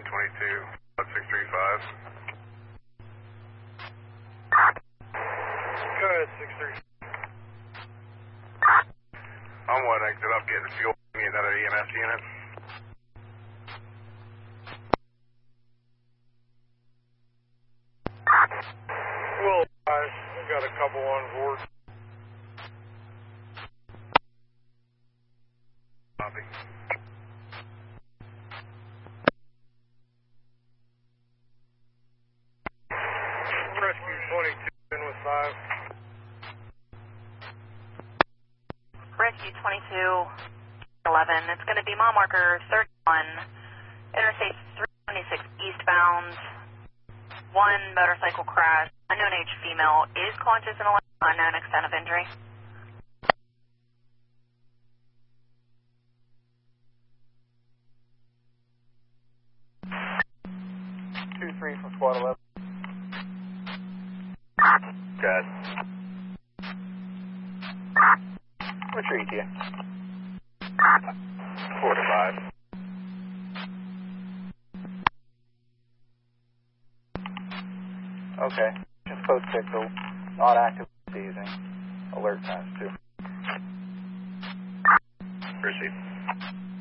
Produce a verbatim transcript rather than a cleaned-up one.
ten twenty-two, six three five. Go ahead, six three. On one exit up, getting fuel. Need another E M S unit. Well, guys, we got a couple on board. Copy. Rescue twenty-two in with five. Rescue twenty-two eleven. It's going to be mile marker thirty-one, Interstate three twenty-six eastbound. One motorcycle crash. Unknown age female is conscious and alive. Unknown extent of injury. two three from squad eleven. Good. What's your E T A? Four to five. Okay. Just post pixel. Not active seizing. Alert times two. Receive.